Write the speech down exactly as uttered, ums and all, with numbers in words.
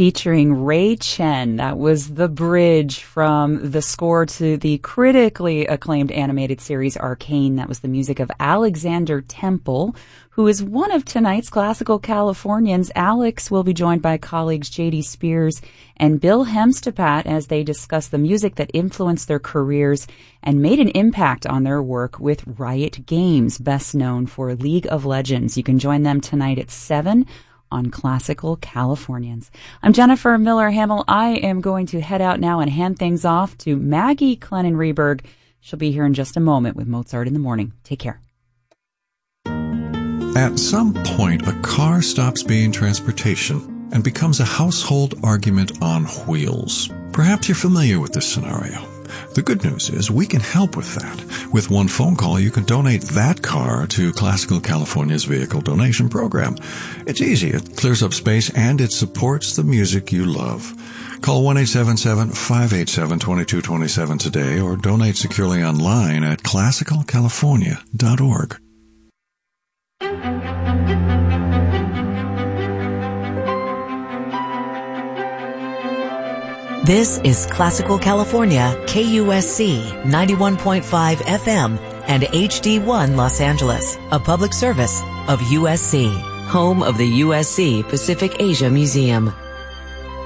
featuring Ray Chen. That was the bridge from the score to the critically acclaimed animated series Arcane. That was the music of Alexander Temple, who is one of tonight's Classical Californians. Alex will be joined by colleagues J D Spears and Bill Hemstepat as they discuss the music that influenced their careers and made an impact on their work with Riot Games, best known for League of Legends. You can join them tonight at seven on Classical Californians. I'm Jennifer Miller-Hamill. I am going to head out now and hand things off to Maggie Clennon-Reberg. She'll be here in just a moment with Mozart in the Morning. Take care. At some point, a car stops being transportation and becomes a household argument on wheels. Perhaps you're familiar with this scenario. The good news is we can help with that. With one phone call, you can donate that car to Classical California's vehicle donation program. It's easy. It clears up space and it supports the music you love. Call one eight seven seven, five eight seven, two two two seven today or donate securely online at classical california dot org. This is Classical California, K U S C ninety-one point five F M and H D one Los Angeles, a public service of U S C, home of the U S C Pacific Asia Museum.